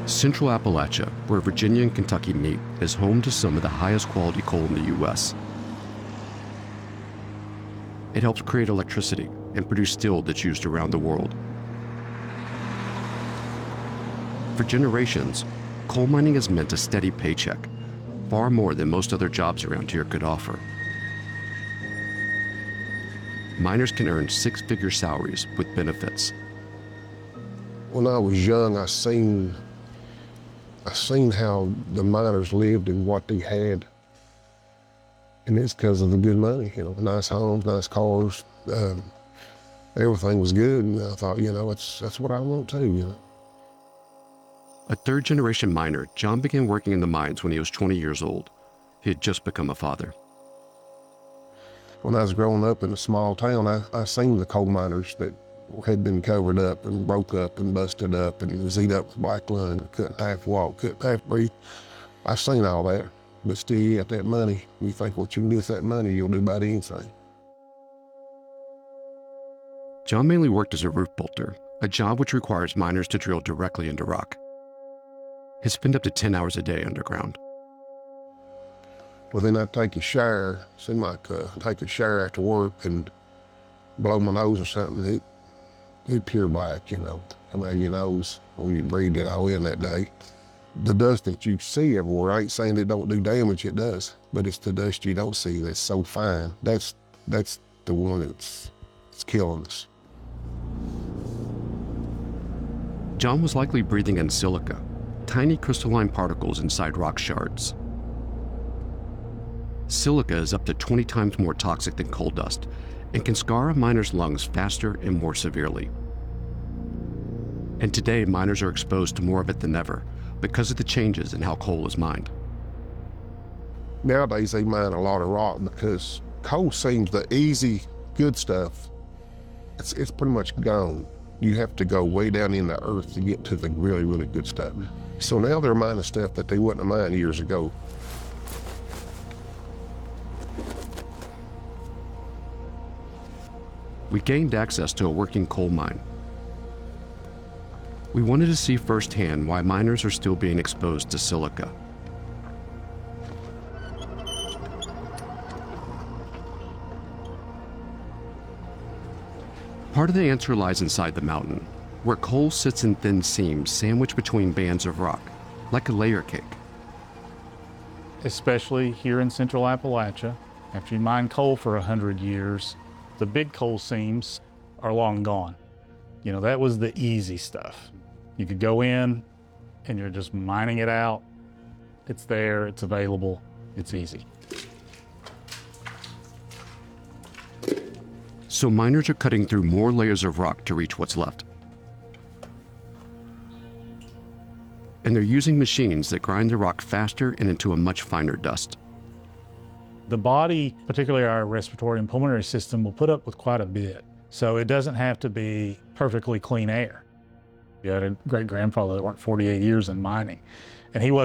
Central Appalachia, where Virginia and Kentucky meet, is home to some of the highest quality coal in the U.S. It helps create electricity and produce steel that's used around the world. For generations, coal mining has meant a steady paycheck, far more than most other jobs around here could offer. Miners can earn six-figure salaries with benefits. When I was young, I seen how the miners lived and what they had. And it's because of the good money, nice homes, nice cars, everything was good. And I thought, that's what I want too, A third-generation miner, John began working in the mines when he was 20 years old. He had just become a father. When I was growing up in a small town, I seen the coal miners that had been covered up and broke up and busted up and was eat up with black lung, couldn't half walk, couldn't half breathe. I seen all that, but still you got that money. You think what you can do with that money, you'll do about anything. John mainly worked as a roof bolter, a job which requires miners to drill directly into rock. He'd spend up to 10 hours a day underground. Well, then I'd take a shower, seemed like take a shower after work and blow my nose or something. It'd pure black, come out of your nose when you breathe it all in that day. The dust that you see everywhere, I ain't saying it don't do damage, it does, but it's the dust you don't see that's so fine. That's the one that's killing us. John was likely breathing in silica, tiny crystalline particles inside rock shards. Silica is up to 20 times more toxic than coal dust and can scar a miner's lungs faster and more severely. And today, miners are exposed to more of it than ever because of the changes in how coal is mined. Nowadays, they mine a lot of rock because coal seems the easy, good stuff. It's pretty much gone. You have to go way down in the earth to get to the really, really good stuff. So now they're mining stuff that they wouldn't have mined years ago. We gained access to a working coal mine. We wanted to see firsthand why miners are still being exposed to silica. Part of the answer lies inside the mountain, where coal sits in thin seams sandwiched between bands of rock, like a layer cake. Especially here in Central Appalachia, after you mine coal for 100 years, the big coal seams are long gone. That was the easy stuff. You could go in and you're just mining it out. It's there, it's available, it's easy. So miners are cutting through more layers of rock to reach what's left. And they're using machines that grind the rock faster and into a much finer dust. The body, particularly our respiratory and pulmonary system, will put up with quite a bit. So it doesn't have to be perfectly clean air. We had a great-grandfather that worked 48 years in mining, and he wasn't